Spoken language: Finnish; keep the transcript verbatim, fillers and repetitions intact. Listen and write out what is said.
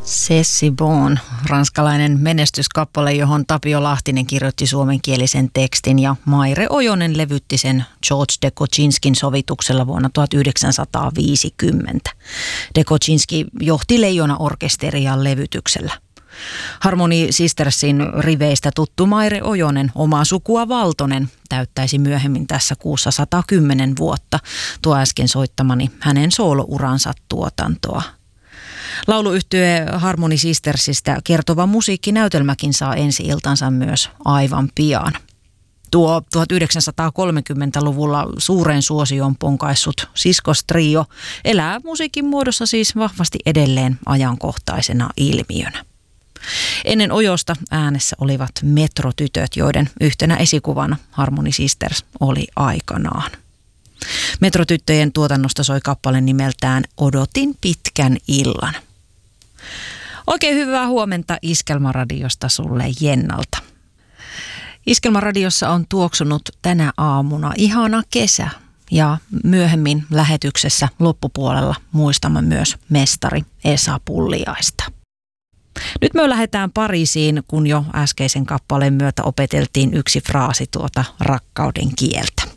C'est bon, ranskalainen menestyskappale, johon Tapio Lahtinen kirjoitti suomenkielisen tekstin ja Maire Ojonen levytti sen George de Kocinskin sovituksella vuonna tuhatyhdeksänsataaviisikymmentä. De Kocinski johti Leijona-orkesteria levytyksellä. Harmony Sistersin riveistä tuttu Maire Ojonen, omaa sukua Valtonen, täyttäisi myöhemmin tässä kuussa sata kymmenen vuotta. Tuo äsken soittamani hänen soolouransa tuotantoa. Lauluyhtye Harmony Sistersistä kertova musiikkinäytelmäkin saa ensi-iltansa myös aivan pian. Tuo tuhatyhdeksänsataakolmekymmentäluvulla suuren suosion ponkaissut siskostrio elää musiikin muodossa siis vahvasti edelleen ajankohtaisena ilmiönä. Ennen Ojosta äänessä olivat Metrotytöt, joiden yhtenä esikuvana Harmony Sisters oli aikanaan. Metrotyttöjen tuotannosta soi kappale nimeltään Odotin pitkän illan. Oikein hyvää huomenta Iskelmaradiosta sulle Jennalta. Iskelmaradiossa on tuoksunut tänä aamuna ihana kesä ja myöhemmin lähetyksessä loppupuolella muistamme myös mestari Esa Pulliaista. Nyt me lähdetään Pariisiin, kun jo äskeisen kappaleen myötä opeteltiin yksi fraasi tuota rakkauden kieltä.